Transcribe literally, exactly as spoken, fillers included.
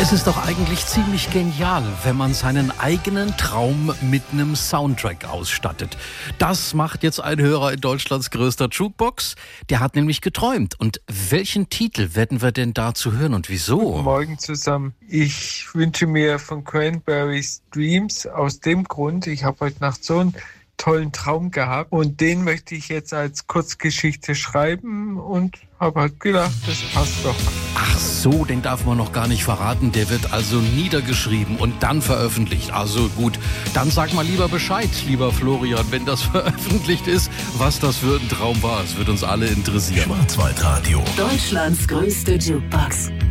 Es ist doch eigentlich ziemlich genial, wenn man seinen eigenen Traum mit einem Soundtrack ausstattet. Das macht jetzt ein Hörer in Deutschlands größter Jukebox. Der hat nämlich geträumt. Und welchen Titel werden wir denn dazu hören und wieso? Guten Morgen zusammen. Ich wünsche mir von Cranberries Dreams aus dem Grund, ich habe heute Nacht so einen tollen Traum gehabt und den möchte ich jetzt als Kurzgeschichte schreiben und habe halt gedacht, das passt doch. Ach so, den darf man noch gar nicht verraten. Der wird also niedergeschrieben und dann veröffentlicht. Also gut, dann sag mal lieber Bescheid, lieber Florian, wenn das veröffentlicht ist, was das für ein Traum war. Es wird uns alle interessieren. Schwarzwaldradio. Deutschlands größte Jukebox.